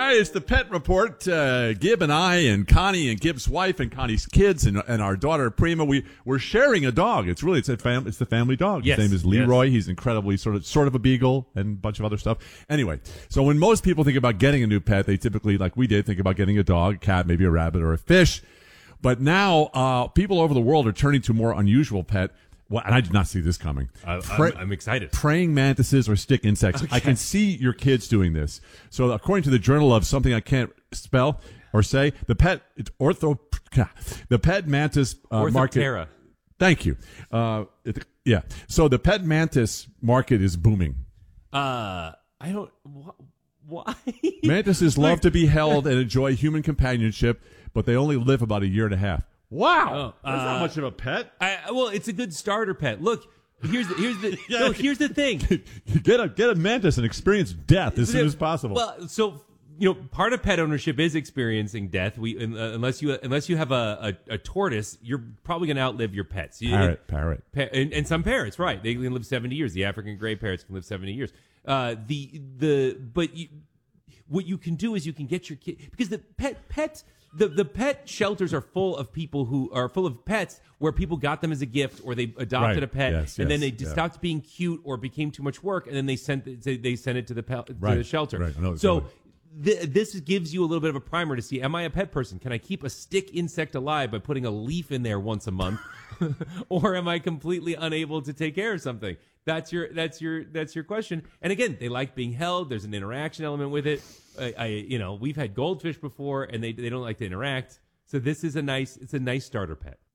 right, it's the Pet Report. Gib and I and Connie and Gib's wife and Connie's kids and our daughter Prima, we're sharing a dog. It's the family dog. Yes. His name is Leroy. Yes. He's incredibly sort of a beagle and a bunch of other stuff. Anyway, so when most people think about getting a new pet, they typically, like we did, think about getting a dog, a cat, maybe a rabbit or a fish. But now people over the world are turning to a more unusual pet. Well, and I did not see this coming. I'm excited. Praying mantises or stick insects. Okay. I can see your kids doing this. So according to the Journal of something I can't spell or say, the pet mantis market. Thank you. Yeah. So the pet mantis market is booming. I don't. Why? Mantises love to be held and enjoy human companionship, but they only live about a year and a half. Wow, that's not much of a pet. Well, it's a good starter pet. Look, here's the thing. Get a mantis and experience death as soon as possible. Well, so part of pet ownership is experiencing death. Unless you have a tortoise, you're probably going to outlive your pets. Parrot. And some parrots, right? They can live 70 years. The African gray parrots can live 70 years. What you can do is you can get your kid, because the pet shelters are full of people who are full of pets where people got them as a gift or they adopted a pet and then they stopped being cute or became too much work and then they sent it to the shelter. Right. So this gives you a little bit of a primer to see, am I a pet person? Can I keep a stick insect alive by putting a leaf in there once a month? Or am I completely unable to take care of something? That's your question. And again, they like being held. There's an interaction element with it. We've had goldfish before, and they don't like to interact. So this is a nice starter pet.